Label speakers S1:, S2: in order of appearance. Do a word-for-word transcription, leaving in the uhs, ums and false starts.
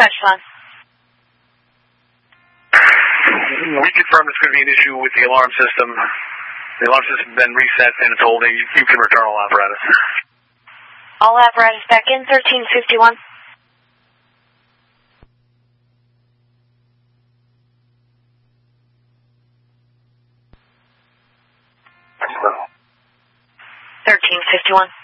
S1: Dispatch line.
S2: We confirm this could be an issue with the alarm system. The alarm system has been reset and it's holding. You, you can return all apparatus.
S1: All apparatus back in, thirteen fifty-one. thirteen fifty-one.